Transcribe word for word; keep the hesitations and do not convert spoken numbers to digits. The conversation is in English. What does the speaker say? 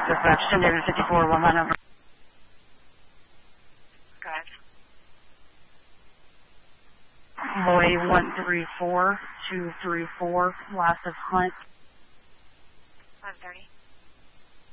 Dispatch, ten David fifty-four, one line over. Go ahead. Boy one three four two three four, last of Hunt. one thirty.